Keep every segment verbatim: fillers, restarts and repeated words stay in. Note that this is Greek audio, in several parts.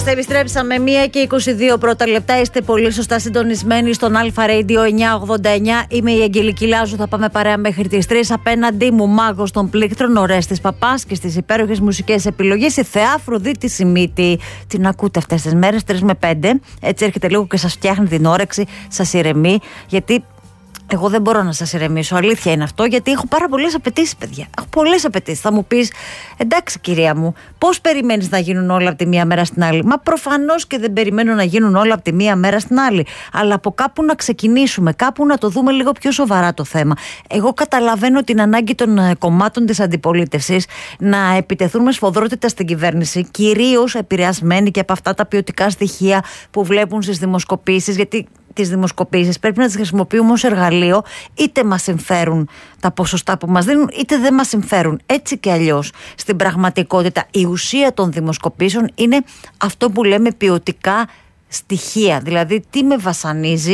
επιστρέψαμε μία και είκοσι δύο πρώτα λεπτά. Είστε πολύ σωστά συντονισμένοι στον Αλφα Radio εννιακόσια ογδόντα εννιά. Είμαι η Αγγελική Λάζου. Θα πάμε παρέα μέχρι τις τρεις. Απέναντί μου, μάγος των πλήκτρων, ο Ρέστης Παπάς, και στις υπέροχες μουσικές επιλογές η Θεά Αφροδίτη Σιμίτη. Την ακούτε αυτές τις μέρες, τρεις με πέντε. Έτσι έρχεται λίγο και σας φτιάχνει την όρεξη, σας ηρεμεί. Γιατί εγώ δεν μπορώ να σας ηρεμήσω, αλήθεια είναι αυτό, γιατί έχω πάρα πολλές απαιτήσεις, παιδιά. Έχω πολλές απαιτήσεις. Θα μου πεις, εντάξει κυρία μου, πώς περιμένεις να γίνουν όλα από τη μία μέρα στην άλλη? Μα προφανώς και δεν περιμένω να γίνουν όλα από τη μία μέρα στην άλλη. Αλλά από κάπου να ξεκινήσουμε, κάπου να το δούμε λίγο πιο σοβαρά το θέμα. Εγώ καταλαβαίνω την ανάγκη των κομμάτων της αντιπολίτευσης να επιτεθούν με σφοδρότητα στην κυβέρνηση, κυρίως επηρεασμένοι και από αυτά τα ποιοτικά στοιχεία που βλέπουν στις δημοσκοπήσεις, γιατί τις δημοσκοπήσεις πρέπει να τις χρησιμοποιούμε ως εργαλείο, είτε μας συμφέρουν τα ποσοστά που μας δίνουν, είτε δεν μας συμφέρουν. Έτσι και αλλιώς, στην πραγματικότητα, η ουσία των δημοσκοπήσεων είναι αυτό που λέμε ποιοτικά στοιχεία. Δηλαδή, τι με βασανίζει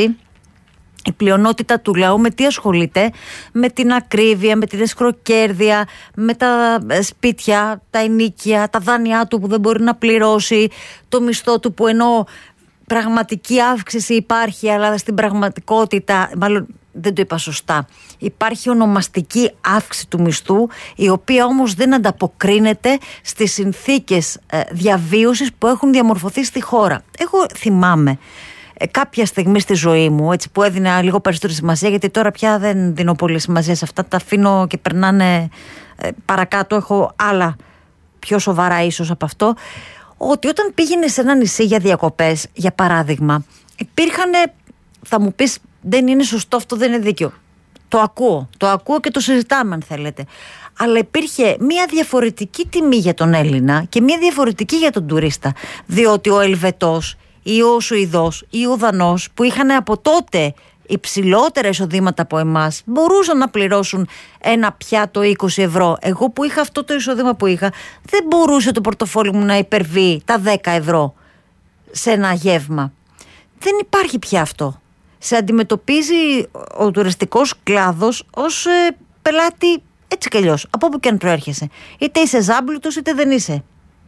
η πλειονότητα του λαού, με τι ασχολείται? Με την ακρίβεια, με την εσχροκέρδεια, με τα σπίτια, τα ενοίκια, τα δάνειά του που δεν μπορεί να πληρώσει, το μισθό του που ενώ πραγματική αύξηση υπάρχει, αλλά στην πραγματικότητα, μάλλον δεν το είπα σωστά, υπάρχει ονομαστική αύξηση του μισθού, η οποία όμως δεν ανταποκρίνεται στις συνθήκες ε, διαβίωσης που έχουν διαμορφωθεί στη χώρα. Εγώ θυμάμαι ε, κάποια στιγμή στη ζωή μου, έτσι, που έδινα λίγο περισσότερη σημασία, γιατί τώρα πια δεν δίνω πολύ σημασία σε αυτά, τα αφήνω και περνάνε ε, παρακάτω, έχω άλλα πιο σοβαρά ίσως από αυτό. Ότι όταν πήγαινε σε ένα νησί για διακοπές, για παράδειγμα, υπήρχαν, θα μου πεις, δεν είναι σωστό αυτό, δεν είναι δίκαιο. Το ακούω, το ακούω και το συζητάμε αν θέλετε. Αλλά υπήρχε μια διαφορετική τιμή για τον Έλληνα και μια διαφορετική για τον τουρίστα. Διότι ο Ελβετός ή ο Σουηδός ή ο Δανός, που είχαν από τότε υψηλότερα εισοδήματα από εμάς, μπορούσαν να πληρώσουν ένα πιάτο είκοσι ευρώ. Εγώ που είχα αυτό το εισόδημα που είχα, δεν μπορούσε το πορτοφόλι μου να υπερβεί τα δέκα ευρώ σε ένα γεύμα. Δεν υπάρχει πια αυτό. Σε αντιμετωπίζει ο τουριστικός κλάδος ως ε, πελάτη έτσι κι αλλιώς, από όπου και αν προέρχεσαι. Είτε είσαι ζάμπλουτος είτε δεν είσαι.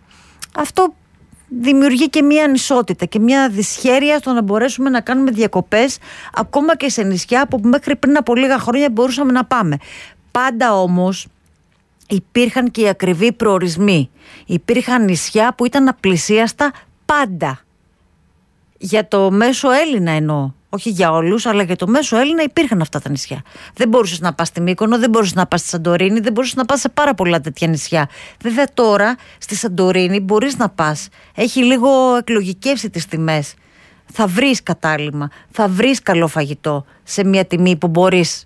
Αυτό δημιουργεί και μια ανισότητα και μια δυσχέρεια στο να μπορέσουμε να κάνουμε διακοπές ακόμα και σε νησιά που μέχρι πριν από λίγα χρόνια μπορούσαμε να πάμε. Πάντα όμως υπήρχαν και οι ακριβοί προορισμοί. Υπήρχαν νησιά που ήταν απλησίαστα πάντα. Για το μέσο Έλληνα εννοώ. Όχι για όλους, αλλά για το μέσο Έλληνα υπήρχαν αυτά τα νησιά. Δεν μπορούσες να πας στη Μύκονο, δεν μπορούσες να πας στη Σαντορίνη, δεν μπορούσες να πας σε πάρα πολλά τέτοια νησιά. Βέβαια τώρα στη Σαντορίνη μπορείς να πας. Έχει λίγο εκλογικεύσει τις τιμές. Θα βρεις κατάλημα, θα βρεις καλό φαγητό σε μια τιμή που μπορείς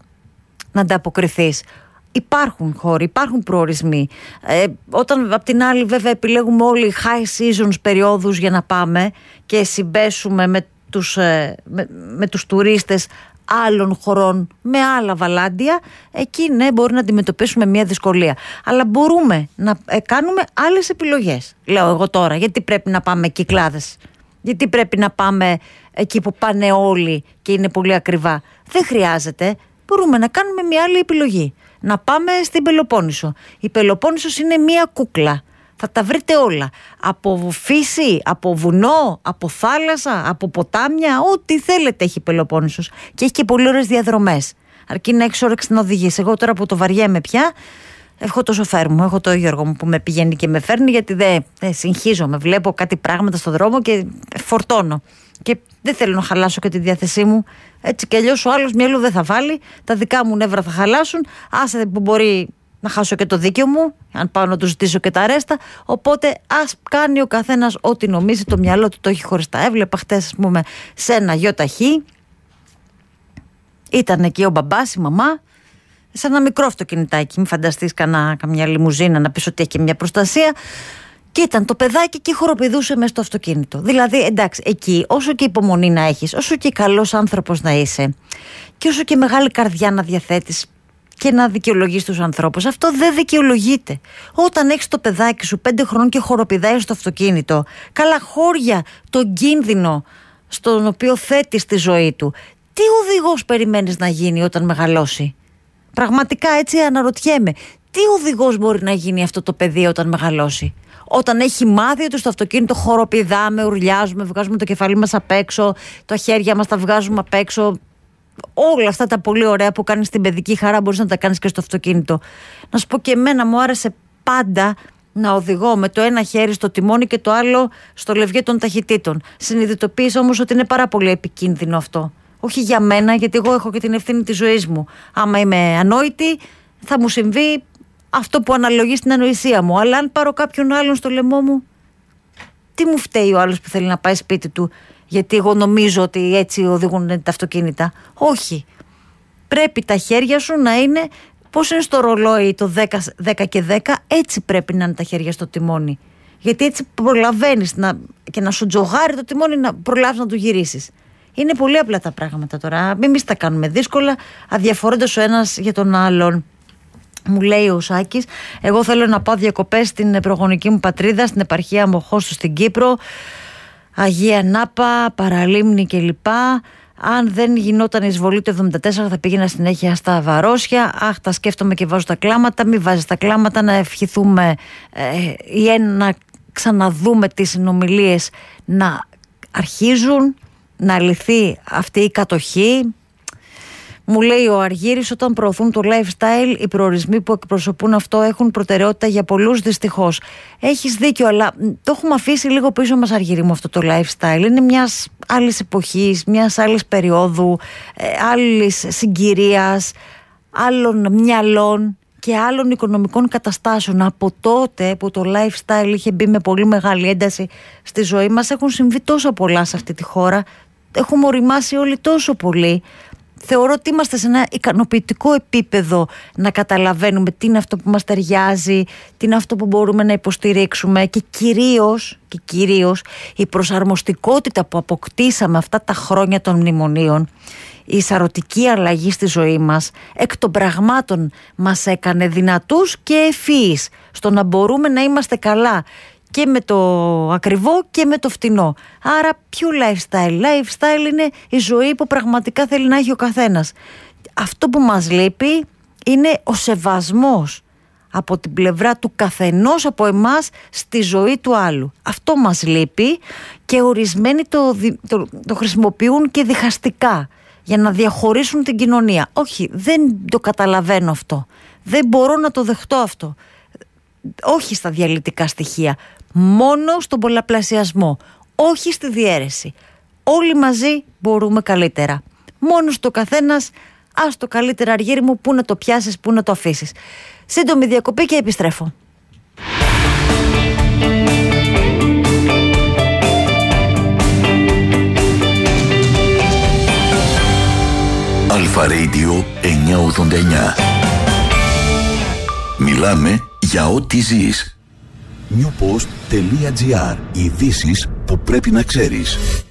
να ανταποκριθείς. Υπάρχουν χώροι, υπάρχουν προορισμοί. Ε, όταν απ' την άλλη βέβαια επιλέγουμε όλοι high seasons περιόδους για να πάμε και συμπέσουμε με τους, ε, με, με τους τουρίστες άλλων χωρών με άλλα βαλάντια, εκεί ναι μπορεί να αντιμετωπίσουμε μια δυσκολία. Αλλά μπορούμε να ε, κάνουμε άλλες επιλογές. Λέω εγώ τώρα, γιατί πρέπει να πάμε Κυκλάδες? Γιατί πρέπει να πάμε εκεί που πάνε όλοι και είναι πολύ ακριβά? Δεν χρειάζεται. Μπορούμε να κάνουμε μια άλλη επιλογή. Να πάμε στην Πελοπόννησο. Η Πελοπόννησος είναι μια κούκλα. Θα τα βρείτε όλα. Από φύση, από βουνό, από θάλασσα, από ποτάμια, ό,τι θέλετε έχει η Πελοπόννησος. Και έχει και πολύ ωραίες διαδρομές. Αρκεί να έχεις όρεξη να οδηγείς. Εγώ τώρα που το βαριέμαι πια, έχω το σοφέρ μου, έχω το Γιώργο μου που με πηγαίνει και με φέρνει, γιατί δεν δε, συγχύζομαι. Βλέπω κάτι πράγματα στον δρόμο και φορτώνω. Και δεν θέλω να χαλάσω και τη διάθεσή μου. Έτσι κι αλλιώς ο άλλος μυαλό δεν θα βάλει. Τα δικά μου νεύρα θα χαλάσουν. Άσε που μπορεί να χάσω και το δίκαιο μου, αν πάω να του ζητήσω και τα ρέστα. Οπότε ας κάνει ο καθένας ό,τι νομίζει, το μυαλό του το έχει χωριστά. Έβλεπα χτες, ας πούμε, σε ένα γιοταχή. Ήταν εκεί ο μπαμπάς, η μαμά, σε ένα μικρό αυτοκινητάκι. Μην φανταστείς κανά, καμιά λιμουζίνα να πεις ότι έχει και μια προστασία. Και ήταν το παιδάκι και χοροπηδούσε μέσα στο αυτοκίνητο. Δηλαδή, εντάξει, εκεί όσο και υπομονή να έχεις, όσο και καλός άνθρωπος να είσαι και όσο και μεγάλη καρδιά να διαθέτεις και να δικαιολογείς τους ανθρώπους, αυτό δεν δικαιολογείται. Όταν έχεις το παιδάκι σου πέντε χρόνων και χοροπηδάει στο αυτοκίνητο, καλά χώρια τον κίνδυνο στον οποίο θέτεις τη ζωή του, τι οδηγός περιμένεις να γίνει όταν μεγαλώσει? Πραγματικά έτσι αναρωτιέμαι. Τι οδηγός μπορεί να γίνει αυτό το παιδί όταν μεγαλώσει? Όταν έχει μάθει ότι στο αυτοκίνητο χοροπηδάμε, ουρλιάζουμε, βγάζουμε το κεφάλι μας απ' έξω, τα χέρια μας τα βγάζουμε απ' έξω. Όλα αυτά τα πολύ ωραία που κάνεις στην παιδική χαρά μπορείς να τα κάνεις και στο αυτοκίνητο. Να σου πω, και εμένα μου άρεσε πάντα να οδηγώ με το ένα χέρι στο τιμόνι και το άλλο στο λευγέ των ταχυτήτων. Συνειδητοποίησα όμως ότι είναι πάρα πολύ επικίνδυνο αυτό. Όχι για μένα, γιατί εγώ έχω και την ευθύνη της ζωής μου. Άμα είμαι ανόητη, θα μου συμβεί αυτό που αναλογεί στην ανοησία μου. Αλλά αν πάρω κάποιον άλλον στο λαιμό μου, τι μου φταίει ο άλλος που θέλει να πάει σπίτι του, γιατί εγώ νομίζω ότι έτσι οδηγούν τα αυτοκίνητα? Όχι. Πρέπει τα χέρια σου να είναι, πώς είναι στο ρολόι το δέκα, δέκα και δέκα, έτσι πρέπει να είναι τα χέρια στο τιμόνι. Γιατί έτσι προλαβαίνεις να, και να σου τζογάρει το τιμόνι, να προλάβεις να το γυρίσεις. Είναι πολύ απλά τα πράγματα τώρα. Μην εμείς τα κάνουμε δύσκολα, αδιαφορώντας ο ένας για τον άλλον. Μου λέει ο Σάκης, εγώ θέλω να πάω διακοπές στην προγονική μου πατρίδα, στην επαρχία Μοχώστου στην Κύπρο, Αγία Νάπα, Παραλίμνη κλπ. Αν δεν γινόταν η εισβολή του εβδομήντα τέσσερα θα πήγαινα συνέχεια στα Βαρόσια. Αχ, τα σκέφτομαι και βάζω τα κλάματα. Μην βάζεις τα κλάματα, να ευχηθούμε ε, ή να ξαναδούμε τις συνομιλίες να αρχίζουν, να λυθεί αυτή η κατοχή. Μου λέει ο Αργύρης, όταν προωθούν το lifestyle, οι προορισμοί που εκπροσωπούν αυτό έχουν προτεραιότητα για πολλούς, δυστυχώς. Έχεις δίκιο, αλλά το έχουμε αφήσει λίγο πίσω μας, Αργύρη μου, αυτό το lifestyle. Είναι μιας άλλης εποχής, μιας άλλης περίοδου, ε, άλλης συγκυρίας, άλλων μυαλών και άλλων οικονομικών καταστάσεων. Από τότε που το lifestyle είχε μπει με πολύ μεγάλη ένταση στη ζωή μας, έχουν συμβεί τόσα πολλά σε αυτή τη χώρα. Έχουμε οριμάσει όλοι τόσο πολύ. Θεωρώ ότι είμαστε σε ένα ικανοποιητικό επίπεδο να καταλαβαίνουμε τι είναι αυτό που μας ταιριάζει, τι είναι αυτό που μπορούμε να υποστηρίξουμε και κυρίως, και κυρίως η προσαρμοστικότητα που αποκτήσαμε αυτά τα χρόνια των μνημονίων, η σαρωτική αλλαγή στη ζωή μας, εκ των πραγμάτων μας έκανε δυνατούς και ευφυείς στο να μπορούμε να είμαστε καλά και με το ακριβό και με το φτηνό. Άρα ποιο lifestyle? Lifestyle είναι η ζωή που πραγματικά θέλει να έχει ο καθένας. Αυτό που μας λείπει είναι ο σεβασμός από την πλευρά του καθενός από εμάς στη ζωή του άλλου. Αυτό μας λείπει και ορισμένοι το, το, το χρησιμοποιούν και διχαστικά για να διαχωρίσουν την κοινωνία. Όχι, δεν το καταλαβαίνω αυτό. Δεν μπορώ να το δεχτώ αυτό. Όχι στα διαλυτικά στοιχεία. Μόνο στον πολλαπλασιασμό. Όχι στη διαίρεση. Όλοι μαζί μπορούμε καλύτερα. Μόνο στο καθένας, ας το καλύτερα, Αργύρη μου, πού να το πιάσεις, πού να το αφήσεις. Σύντομη διακοπή και επιστρέφω. Αλφα Radio εννιακόσια ογδόντα εννιά. Μιλάμε για ό,τι ζεις. newpost.gr. Ειδήσεις που πρέπει να ξέρεις.